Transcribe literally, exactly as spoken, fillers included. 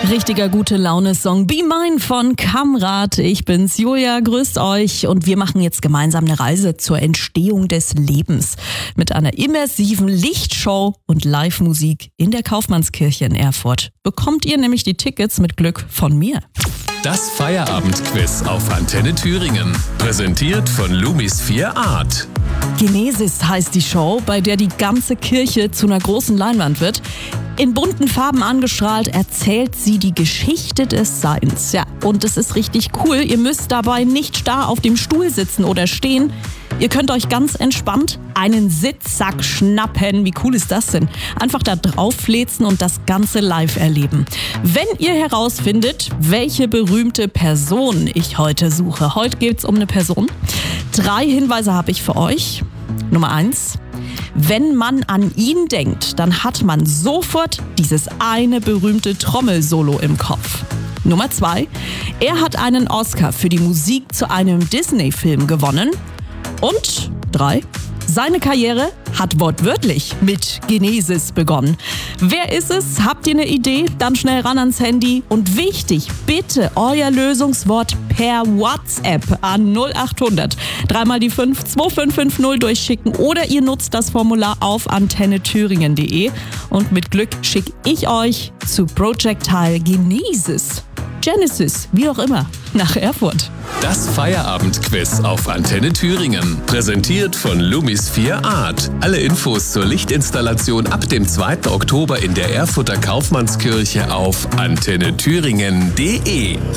Richtiger gute Laune-Song Be Mine von Kamrat. Ich bin's, Julia, grüßt euch und wir machen jetzt gemeinsam eine Reise zur Entstehung des Lebens mit einer immersiven Lichtshow und Live-Musik in der Kaufmannskirche in Erfurt. Bekommt ihr nämlich die Tickets mit Glück von mir. Das Feierabendquiz auf Antenne Thüringen. Präsentiert von Lumis vier Art. Genesis heißt die Show, bei der die ganze Kirche zu einer großen Leinwand wird. In bunten Farben angestrahlt erzählt sie die Geschichte des Seins. Ja, und es ist richtig cool. Ihr müsst dabei nicht starr auf dem Stuhl sitzen oder stehen. Ihr könnt euch ganz entspannt einen Sitzsack schnappen. Wie cool ist das denn? Einfach da drauf fläzen und das Ganze live erleben. Wenn ihr herausfindet, welche berühmte Person ich heute suche. Heute geht's um eine Person. Drei Hinweise habe ich für euch. Nummer eins. Wenn man an ihn denkt, dann hat man sofort dieses eine berühmte Trommelsolo im Kopf. Nummer zwei. Er hat einen Oscar für die Musik zu einem Disney-Film gewonnen. Und drei. Seine Karriere hat wortwörtlich mit Genesis begonnen. Wer ist es? Habt ihr eine Idee? Dann schnell ran ans Handy. Und wichtig, bitte euer Lösungswort per WhatsApp an null acht hundert dreimal die fünf zwei fünf fünf null durchschicken oder ihr nutzt das Formular auf antenne thüringen punkt de und mit Glück schicke ich euch zu Projectile Genesis, Genesis, wie auch immer, nach Erfurt. Das Feierabendquiz auf Antenne Thüringen. Präsentiert von Lumis vier Art. Alle Infos zur Lichtinstallation ab dem zweiten Oktober in der Erfurter Kaufmannskirche auf antenne thüringen punkt de.